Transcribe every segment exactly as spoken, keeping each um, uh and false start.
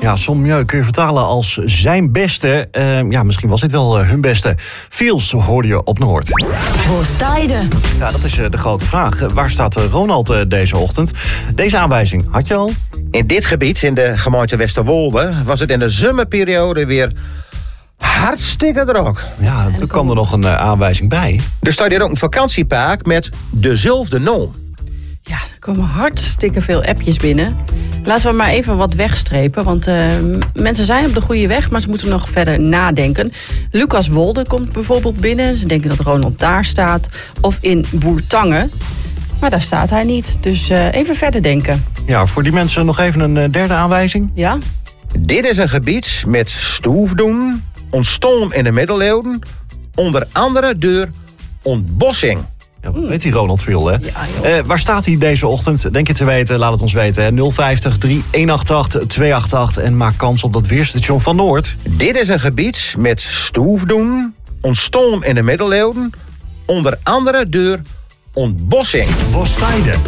Ja, Sommieu kun je vertalen als zijn beste. Uh, ja, misschien was dit wel uh, hun beste. Fields hoorde je op Noord. Hoostijden. Ja, dat is uh, de grote vraag. Uh, waar staat uh, Ronald uh, deze ochtend? Deze aanwijzing had je al? In dit gebied, in de gemeente Westerwolde, was het in de zomerperiode weer hartstikke druk. Ja, er kwam er nog een uh, aanwijzing bij. Er staat hier ook een vakantiepark met dezelfde naam. Ja, er komen hartstikke veel appjes binnen. Laten we maar even wat wegstrepen, want uh, mensen zijn op de goede weg, maar ze moeten nog verder nadenken. Lucas Wolde komt bijvoorbeeld binnen. Ze denken dat Ronald daar staat. Of in Boertangen. Maar daar staat hij niet. Dus uh, even verder denken. Ja, voor die mensen nog even een uh, derde aanwijzing. Ja? Dit is een gebied met stoefdoen, ontstaan in de middeleeuwen, onder andere door ontbossing. Ja, wat weet die Ronald veel, hè? Ja, uh, waar staat hij deze ochtend? Denk je te weten? Laat het ons weten. Hè? nul vijftig, drie eenentachtig, tweeëntachtig en maak kans op dat weerstation van Noord. Dit is een gebied met stoefdoen, ontstaan in de middeleeuwen, onder andere door ontbossing. Hoostijden.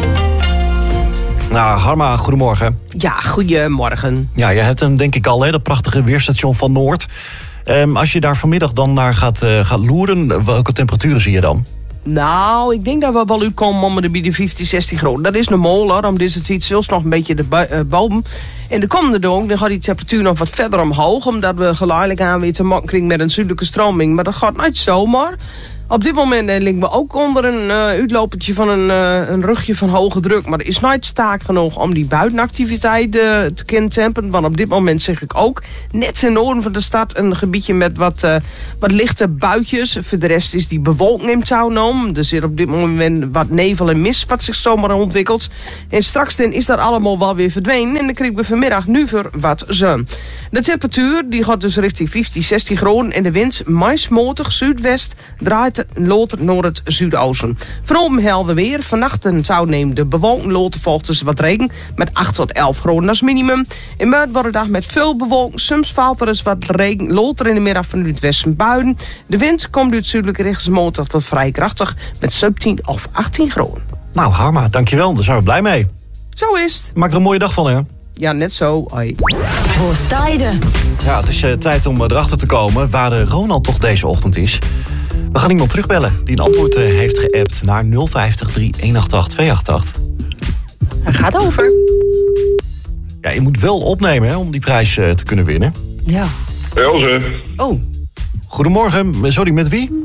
Nou, Harma, goedemorgen. Ja, goedemorgen. Ja, je hebt hem denk ik al, hè, dat prachtige weerstation van Noord. Um, als je daar vanmiddag dan naar gaat, uh, gaat loeren, welke temperaturen zie je dan? Nou, ik denk dat we wel uitkomen om de vijftien, zestien graden. Dat is normaal, hoor. Om dit ziet zelfs nog een beetje de bu- uh, boven. En de komende dag dan gaat die temperatuur nog wat verder omhoog. Omdat we geleidelijk aan weer te maken krijgen met een zuidelijke stroming. Maar dat gaat niet zomaar. Op dit moment eh, liggen we ook onder een uh, uitlopertje van een, uh, een rugje van hoge druk. Maar er is nooit sterk genoeg om die buitenactiviteit uh, te kunnen tempen. Want op dit moment zeg ik ook, net ten noorden van de stad, een gebiedje met wat, uh, wat lichte buitjes. Voor de rest is die bewolking neemt zou noemen. Er zit op dit moment wat nevel en mist wat zich zomaar ontwikkelt. En straks dan is dat allemaal wel weer verdwenen. En dan krijgen we vanmiddag nu voor wat zon. De temperatuur die gaat dus richting vijftien, zestien graden. En de wind maismotig zuidwest draait loter naar het zuidoosten. Vanavond helder weer. Vannacht zou nemen de bewolking loter volgt dus wat regen. Met acht tot elf graden als minimum. In morgen wordt de dag met veel bewolking. Soms valt er eens wat regen. Loter in de middag van het westen buien. De wind komt uit zuidelijke richting tot vrij krachtig. Met zeventien of achttien graden. Nou, Harma, dankjewel. Daar zijn we blij mee. Zo is het. Maak er een mooie dag van, hè? Ja, net zo. Hoi. Hoostijden. Ja, het is uh, tijd om uh, erachter te komen waar uh, Ronald toch deze ochtend is. We gaan iemand terugbellen die een antwoord uh, heeft geappt naar nul vijftig, drie eenentachtig, tweeëntachtig. Hij gaat over. Ja, je moet wel opnemen hè, om die prijs uh, te kunnen winnen. Ja. Elze. Oh. Goedemorgen, sorry, met wie?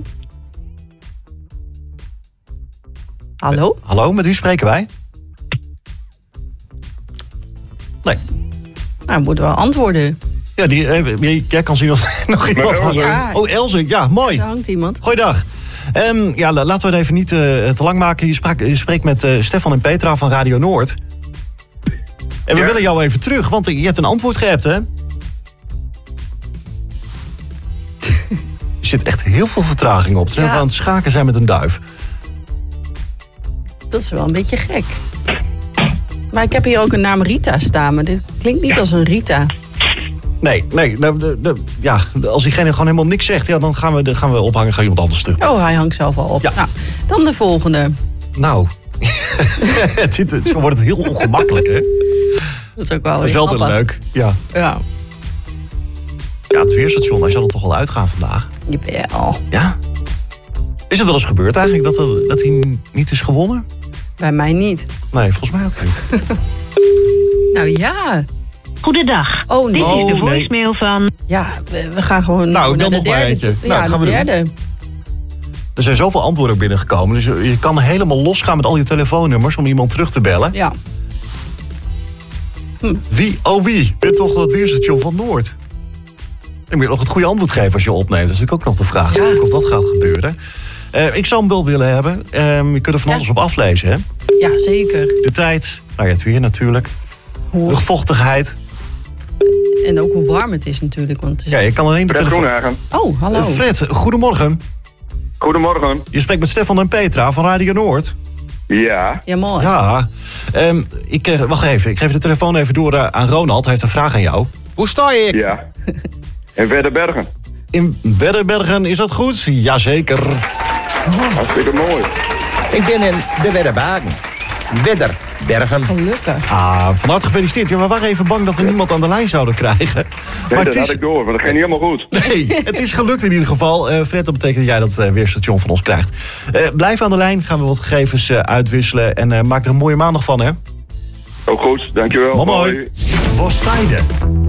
Hallo? Uh, hallo, met wie spreken wij? Nee. Nou, moeten we antwoorden. Ja, die, uh, jij kan zien of nog iemand hangt. Ja. Oh, Elze, ja, mooi. Er hangt iemand. Goeiedag. Um, ja, laten we het even niet uh, te lang maken. Je, spraak, je spreekt met uh, Stefan en Petra van Radio Noord. En we ja. willen jou even terug, want je hebt een antwoord geappt, hè? Er zit echt heel veel vertraging op. Terwijl Ja. we aan het schaken zijn met een duif. Dat is wel een beetje gek. Maar ik heb hier ook een naam Rita staan, maar dit klinkt niet als een Rita. Nee, nee. De, de, de, ja, als diegene gewoon helemaal niks zegt, ja, dan gaan we, dan gaan we ophangen. Gaan iemand anders terug. Oh, hij hangt zelf al op. Ja. Nou, dan de volgende. Nou, dit, dit, zo wordt het heel ongemakkelijk, hè? Dat is ook wel Dat weer is altijd grappig. leuk. Ja. Ja. Ja, het weerstation, hij zal er toch wel uitgaan vandaag. Jawel. Ja. Is het wel eens gebeurd eigenlijk dat, er, dat hij niet is gewonnen? Bij mij niet. Nee, volgens mij ook niet. Nou ja. Goedendag. Oh, nee. Dit is de Oh, nee. voicemail van... Ja, we, we gaan gewoon Nou, naar dan de nog maar derde. eentje. toe. Nou, Ja, gaan de we doen. derde. Er zijn zoveel antwoorden binnengekomen. Dus je, je kan helemaal losgaan met al je telefoonnummers om iemand terug te bellen. Ja. Wie, oh wie, bent toch dat weerstation van Noord? En moet je nog het goede antwoord geven als je opneemt. Dat is natuurlijk ook nog de vraag Ja. of dat gaat gebeuren. Uh, ik zou hem wel willen hebben. Um, je kunt er van Ja. alles op aflezen, hè? Ja, zeker. De tijd, nou ja, het weer natuurlijk. Hoe, Luchtvochtigheid. en ook hoe warm het is natuurlijk. Want het is... Ja, je kan alleen de Fred telefoon... Groenhagen. Oh, hallo. Uh, Fred, goedemorgen. Goedemorgen. Je spreekt met Stefan en Petra van Radio Noord. Ja. Ja, mooi. Ja, um, ik, uh, wacht even. Ik geef de telefoon even door uh, aan Ronald. Hij heeft een vraag aan jou. Hoe sta ik? Ja. En Wedderbergen. In Wedderbergen, is dat goed? Jazeker. Hartstikke mooi. Ik ben in de Wedderbaken. Wedderbergen. Gelukkig. Ah, van harte gefeliciteerd. Ja, we waren even bang dat we niemand aan de lijn zouden krijgen. Nee, Maar dat het had is... ik door, want dat ging niet helemaal goed. Nee, het is gelukt in ieder geval. Uh, Fred, dat betekent dat jij dat uh, weerstation van ons krijgt. Uh, blijf aan de lijn, gaan we wat gegevens uh, uitwisselen. En uh, maak er een mooie maandag van, hè? Ook goed, dankjewel. Mooi. Hoi. Bos Tijden.